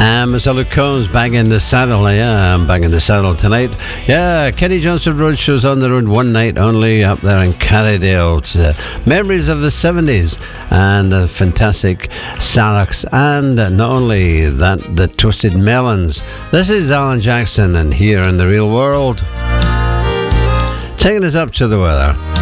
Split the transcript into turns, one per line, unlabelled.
Mr. Luke Combs back in the saddle. Yeah, I'm back in the saddle tonight. Yeah, Kenny Johnson Road show's on the road one night only up there in Carrydale. Memories of the 70s and fantastic Saraks, and not only that, the Twisted Melons. This is Alan Jackson and Here in the Real World, taking us up to the weather.